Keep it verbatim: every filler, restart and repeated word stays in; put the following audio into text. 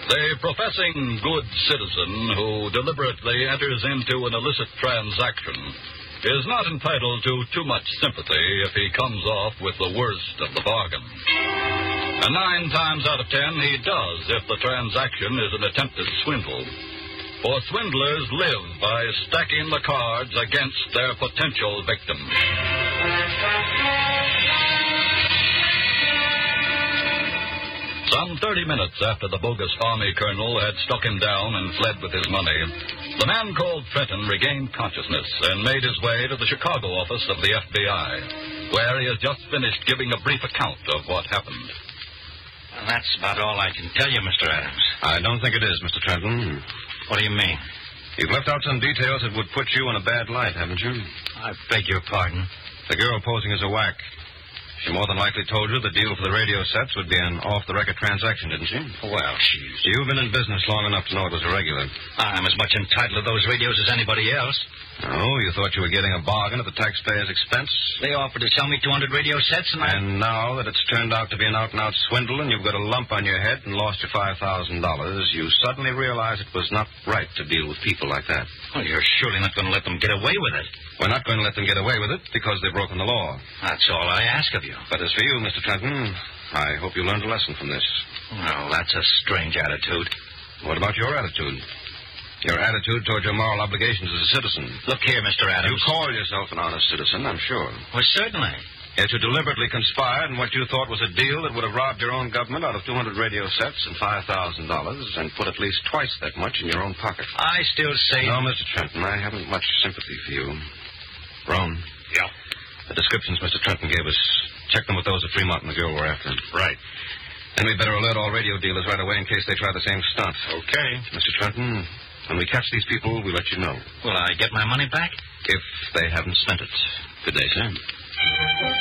The professing good citizen who deliberately enters into an illicit transaction is not entitled to too much sympathy if he comes off with the worst of the bargain. And nine times out of ten, he does if the transaction is an attempted swindle. For swindlers live by stacking the cards against their potential victims. Some thirty minutes after the bogus Army colonel had struck him down and fled with his money, the man called Fenton regained consciousness and made his way to the Chicago office of the F B I, where he has just finished giving a brief account of what happened. Well, that's about all I can tell you, Mister Adams. I don't think it is, Mister Trenton. What do you mean? You've left out some details that would put you in a bad light, haven't you? I beg your pardon. The girl posing as a whack. She more than likely told you the deal for the radio sets would be an off-the-record transaction, didn't she? Well, she's... You've been in business long enough to know it was irregular. I'm as much entitled to those radios as anybody else. Oh, you thought you were getting a bargain at the taxpayer's expense? They offered to sell me two hundred radio sets, and I... And now that it's turned out to be an out-and-out swindle and you've got a lump on your head and lost your five thousand dollars, you suddenly realize it was not right to deal with people like that. Well, you're surely not going to let them get away with it. We're not going to let them get away with it because they've broken the law. That's all I ask of you. But as for you, Mister Trenton, I hope you learned a lesson from this. Well, that's a strange attitude. What about your attitude? Your attitude toward your moral obligations as a citizen. Look here, Mister Adams. You call yourself an honest citizen, I'm sure. Well, certainly. Yet you deliberately conspired in what you thought was a deal that would have robbed your own government out of two hundred radio sets and five thousand dollars and put at least twice that much in your own pocket. I still say... No, Mister Trenton, I haven't much sympathy for you. Roan. Yeah? The descriptions Mister Trenton gave us, check them with those of Fremont and the girl we're after. Right. Then we'd better alert all radio dealers right away in case they try the same stunt. Okay. Mister Trenton, when we catch these people, we'll let you know. Will I get my money back? If they haven't spent it. Good day, sir.